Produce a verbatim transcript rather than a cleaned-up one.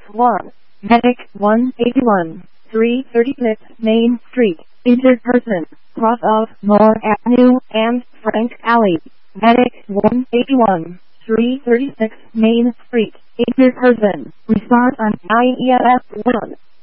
one. Medic one eighty-one, three thirty-six Main Street. Injured person, cross of Moore Avenue and Frank Alley. Medic one eighty-one, three thirty-six Main Street. Injured person, restart on nine E M S one.